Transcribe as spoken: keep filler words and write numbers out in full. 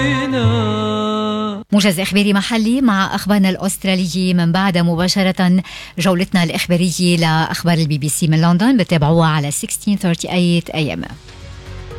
موجز إخباري محلي مع أخبارنا الأسترالية من بعد مباشرة جولتنا الإخبارية لأخبار البي بي سي من لندن. بتابعوها على ستة عشر ثلاثين إيه إيه إم.